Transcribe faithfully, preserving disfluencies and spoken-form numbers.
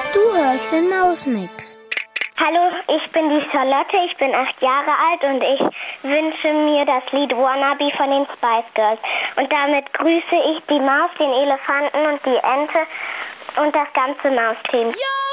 Du hörst den Mausmix. Hallo, ich bin die Charlotte, ich bin acht Jahre alt und ich wünsche mir das Lied Wannabe von den Spice Girls. Und damit grüße ich die Maus, den Elefanten und die Ente und das ganze Mausteam.